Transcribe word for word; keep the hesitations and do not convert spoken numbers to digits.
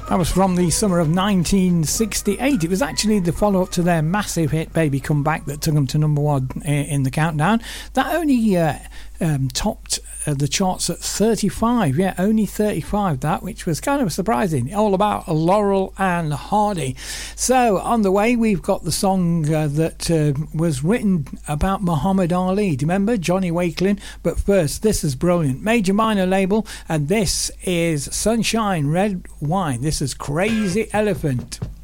That was from the summer of nineteen sixty-eight. It was actually the follow-up to their massive hit Baby Come Back that took them to number one in the countdown. That only uh, um, topped uh, the charts at thirty-five. Yeah, only thirty-five, that, which was kind of surprising. All about Laurel and Hardy. So, on the way, we've got the song uh, that uh, was written about Muhammad Ali. Do you remember? Johnny Wakelin. But first, this is brilliant. Major Minor label, and this is Sunshine Red Wine. This is Crazy Elephant.